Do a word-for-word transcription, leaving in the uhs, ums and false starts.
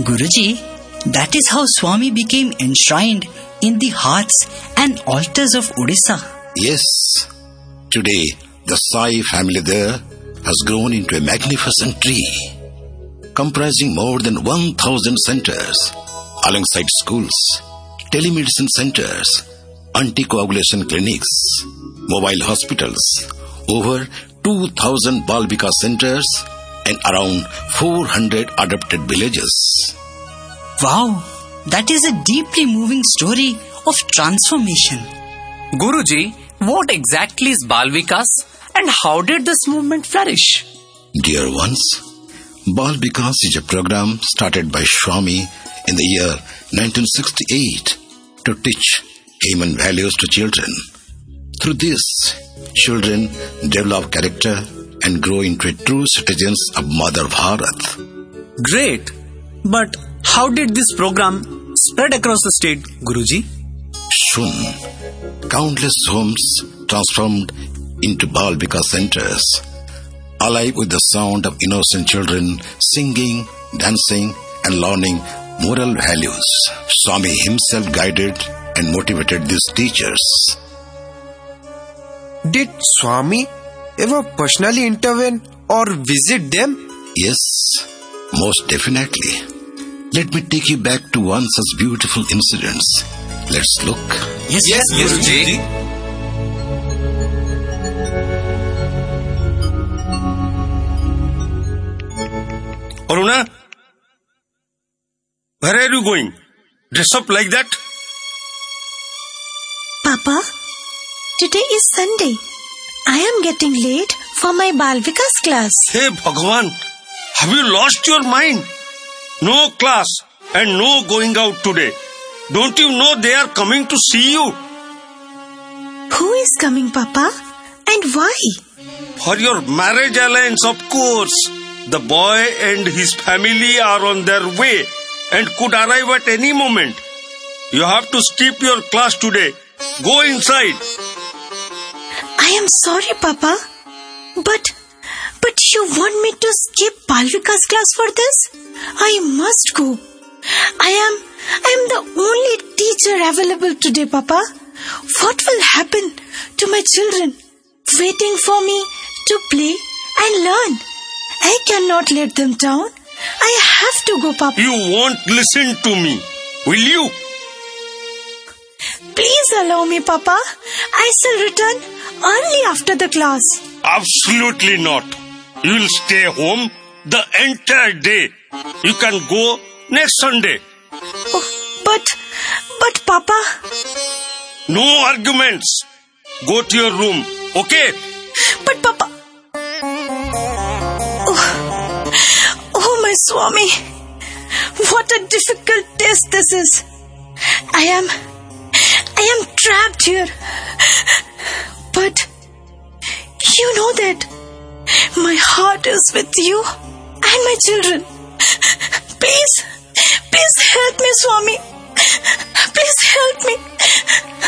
Guruji, that is how Swami became enshrined in the hearts and altars of Odisha. Yes. Today, the Sai family there has grown into a magnificent tree, comprising more than one thousand centers, alongside schools, telemedicine centers, anticoagulation clinics, mobile hospitals, over two thousand Bal Vikas centers, and around four hundred adopted villages. Wow, that is a deeply moving story of transformation. Guruji, what exactly is Bal Vikas and how did this movement flourish? Dear ones, Bal Vikas is a program started by Swami in the year nineteen sixty-eight to teach human values to children. Through this, children develop character and grow into true citizens of Mother Bharat. Great! But how did this program spread across the state, Guruji? Soon, countless homes transformed into Bal Vikas centers, alive with the sound of innocent children singing, dancing, and learning moral values. Swami himself guided and motivated these teachers. Did Swami ever personally intervene or visit them? Yes, most definitely. Let me take you back to one such beautiful incidents. Let's look. Yes, Yes, Guruji. Aruna, where are you going? Dress up like that? Papa, today is Sunday. I am getting late for my Bal Vikas class. Hey Bhagavan, have you lost your mind? No class and no going out today. Don't you know they are coming to see you? Who is coming, Papa? And why? For your marriage alliance, of course. The boy and his family are on their way and could arrive at any moment. You have to skip your class today. Go inside. I am sorry, Papa. But, but you want me to skip Bal Vikas class for this? I must go. I am, I am the only teacher available today, Papa. What will happen to my children waiting for me to play and learn? I cannot let them down. I have to go, Papa. You won't listen to me, will you? Please allow me, Papa. I shall return early after the class. Absolutely not. You will stay home the entire day. You can go next Sunday. Oh, but, but Papa... No arguments. Go to your room, okay? But Papa... Oh, oh my Swami. What a difficult test this is. I am... I am trapped here. But... You know that my heart is with you and my children. Please, please help me, Swami. Please help me.